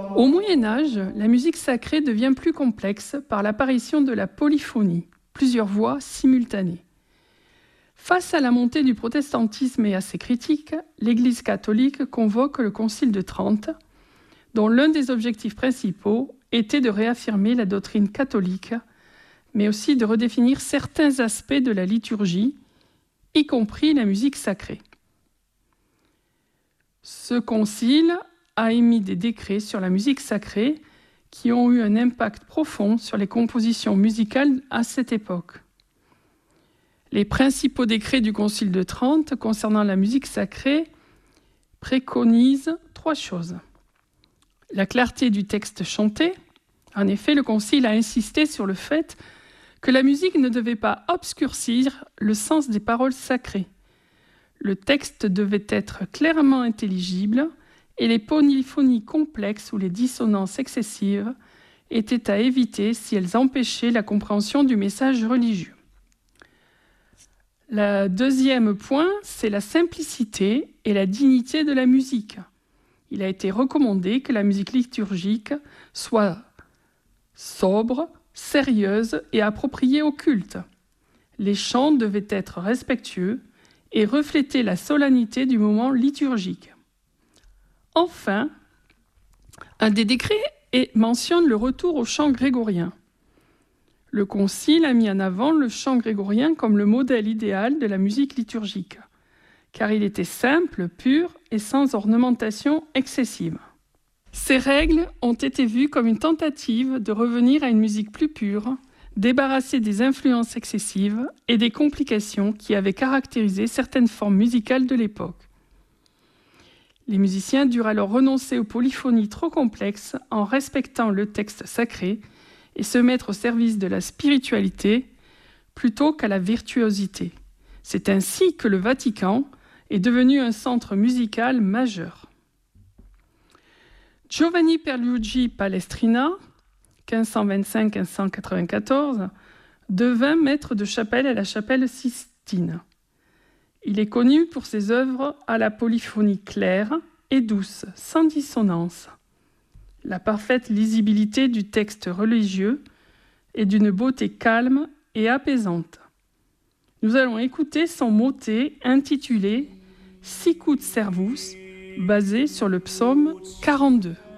Au Moyen Âge, la musique sacrée devient plus complexe par l'apparition de la polyphonie, plusieurs voix simultanées. Face à la montée du protestantisme et à ses critiques, l'Église catholique convoque le Concile de Trente, dont l'un des objectifs principaux était de réaffirmer la doctrine catholique, mais aussi de redéfinir certains aspects de la liturgie, y compris la musique sacrée. Ce concile a émis des décrets sur la musique sacrée qui ont eu un impact profond sur les compositions musicales à cette époque. Les principaux décrets du Concile de Trente concernant la musique sacrée préconisent trois choses. La clarté du texte chanté. En effet, le Concile a insisté sur le fait que la musique ne devait pas obscurcir le sens des paroles sacrées. Le texte devait être clairement intelligible et les polyphonies complexes ou les dissonances excessives étaient à éviter si elles empêchaient la compréhension du message religieux. Le deuxième point, c'est la simplicité et la dignité de la musique. Il a été recommandé que la musique liturgique soit sobre, sérieuse et appropriée au culte. Les chants devaient être respectueux et refléter la solennité du moment liturgique. Enfin, un des décrets mentionne le retour au chant grégorien. Le Concile a mis en avant le chant grégorien comme le modèle idéal de la musique liturgique, car il était simple, pur et sans ornementation excessive. Ces règles ont été vues comme une tentative de revenir à une musique plus pure, débarrassée des influences excessives et des complications qui avaient caractérisé certaines formes musicales de l'époque. Les musiciens durent alors renoncer aux polyphonies trop complexes en respectant le texte sacré et se mettre au service de la spiritualité plutôt qu'à la virtuosité. C'est ainsi que le Vatican est devenu un centre musical majeur. Giovanni Pierluigi Palestrina, 1525-1594, devint maître de chapelle à la chapelle Sistine. Il est connu pour ses œuvres à la polyphonie claire et douce, sans dissonance. La parfaite lisibilité du texte religieux est d'une beauté calme et apaisante. Nous allons écouter son motet intitulé « Sicut servus », basé sur le psaume 42.